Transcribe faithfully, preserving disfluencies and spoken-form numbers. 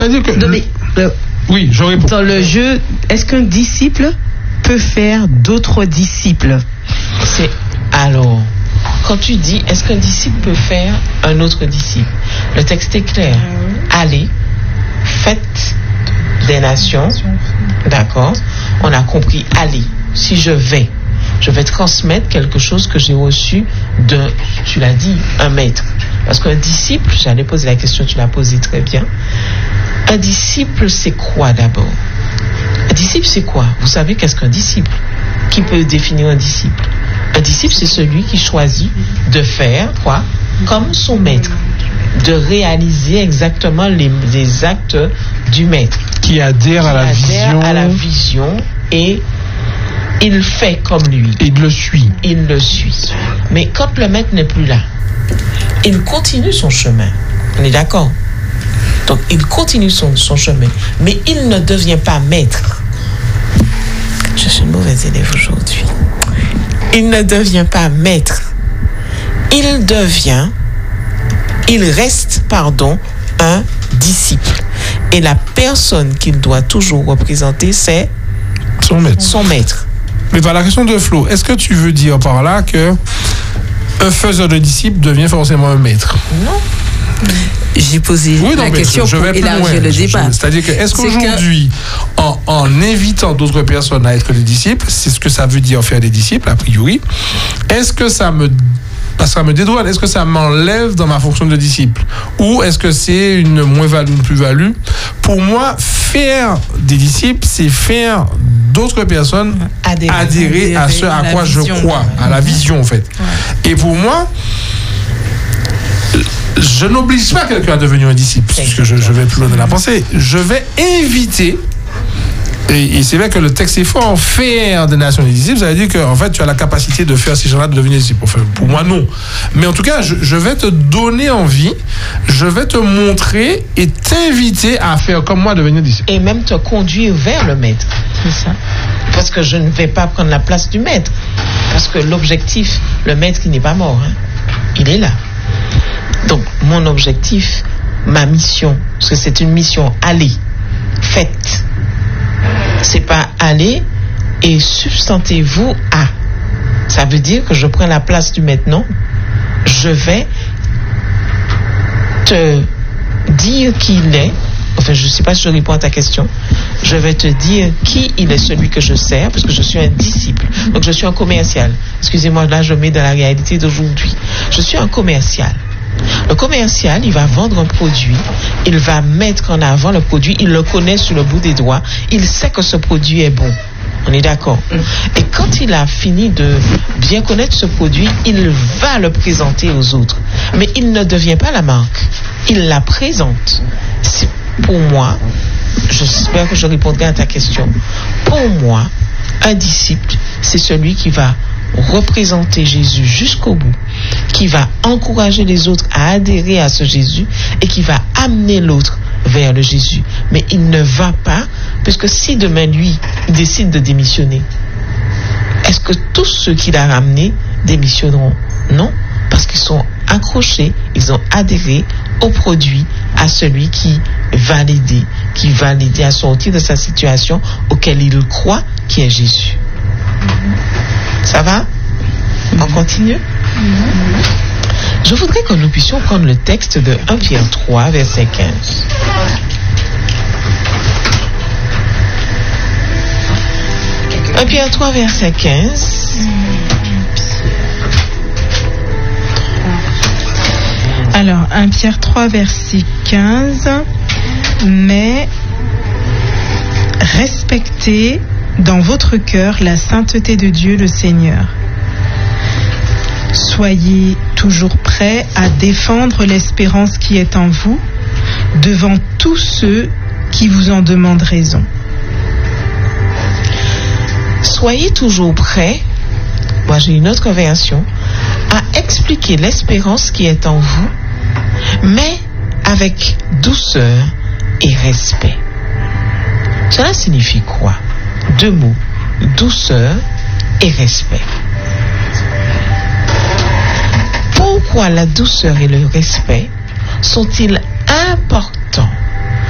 C'est-à-dire que... Non, mais, euh, oui, je réponds. Dans le jeu, est-ce qu'un disciple peut faire d'autres disciples? C'est alors, quand tu dis est-ce qu'un disciple peut faire un autre disciple, le texte est clair. Allez, faites des nations, d'accord? On a compris, allez, si je vais, je vais transmettre quelque chose que j'ai reçu d'un, tu l'as dit, un maître. Parce qu'un disciple, j'allais poser la question, tu l'as posée très bien. Un disciple, c'est quoi d'abord? Un disciple, c'est quoi? Vous savez qu'est-ce qu'un disciple? Qui peut définir un disciple? Un disciple, c'est celui qui choisit de faire quoi? Comme son maître. De réaliser exactement les, les actes du maître. Qui adhère, qui à, la adhère vision. à la vision et il fait comme lui. Il le suit. Il le suit. Mais quand le maître n'est plus là, il continue son chemin. On est d'accord? Donc, il continue son, son chemin. Mais il ne devient pas maître. Je suis une mauvaise élève aujourd'hui. Il ne devient pas maître. Il devient, il reste, pardon, un disciple. Et la personne qu'il doit toujours représenter, c'est son maître. Son maître. Mais par la question de Flo, est-ce que tu veux dire par là que un faiseur de disciples devient forcément un maître? Non. J'ai posé oui, non, la question je, je pour élargir le débat. Je, c'est-à-dire que est-ce qu'aujourd'hui, que... en, en invitant d'autres personnes à être des disciples, c'est ce que ça veut dire faire des disciples, a priori, est-ce que ça me, parce que ça me dédouane, est-ce que ça m'enlève dans ma fonction de disciple? Ou est-ce que c'est une moins-value, une plus-value? Pour moi, faire des disciples, c'est faire d'autres personnes adhérer, adhérer, adhérer à ce à, à quoi vision, je crois, ouais. à la vision en fait. Ouais. Et pour moi, je n'oblige pas quelqu'un à devenir un disciple, puisque je, je vais plus loin de la pensée. Je vais inviter, et, et c'est vrai que le texte est fort, faire des nations des disciples, ça veut dire que en fait, tu as la capacité de faire ces gens-là de devenir disciples. Enfin, pour moi, non. Mais en tout cas, je, je vais te donner envie, je vais te montrer et t'inviter à faire comme moi, devenir disciple. Et même te conduire vers le maître. C'est ça. Parce que je ne vais pas prendre la place du maître. Parce que l'objectif, le maître, il n'est pas mort. Hein. Il est là. Donc, mon objectif, ma mission, parce que c'est une mission, allez, faites. C'est pas aller et substantez-vous à. Ça veut dire que je prends la place du maintenant. Je vais te dire qui il est. Enfin, je ne sais pas si je réponds à ta question. Je vais te dire qui il est, celui que je sers, parce que je suis un disciple. Donc, je suis un commercial. Excusez-moi, là, je mets dans la réalité d'aujourd'hui. Je suis un commercial. Le commercial, il va vendre un produit, il va mettre en avant le produit, il le connaît sur le bout des doigts, il sait que ce produit est bon. On est d'accord. Et quand il a fini de bien connaître ce produit, il va le présenter aux autres. Mais il ne devient pas la marque, il la présente. C'est pour moi, j'espère que je répondrai à ta question, pour moi, un disciple, c'est celui qui va représenter Jésus jusqu'au bout, qui va encourager les autres à adhérer à ce Jésus et qui va amener l'autre vers le Jésus. Mais il ne va pas, puisque si demain lui il décide de démissionner, est-ce que tous ceux qu'il a ramenés démissionneront? Non, parce qu'ils sont accrochés, ils ont adhéré au produit, à celui qui va l'aider, qui va l'aider à sortir de sa situation auquel il croit, qui est Jésus. Ça va? On continue? Je voudrais que nous puissions prendre le texte de un Pierre trois, verset quinze. un Pierre trois, verset quinze. Alors, un Pierre trois, verset quinze. Mais respectez dans votre cœur la sainteté de Dieu le Seigneur. Soyez toujours prêts à défendre l'espérance qui est en vous devant tous ceux qui vous en demandent raison. Soyez toujours prêts, moi j'ai une autre version, à expliquer l'espérance qui est en vous, mais avec douceur et respect. Cela signifie quoi? Deux mots, douceur et respect. Pourquoi la douceur et le respect sont-ils importants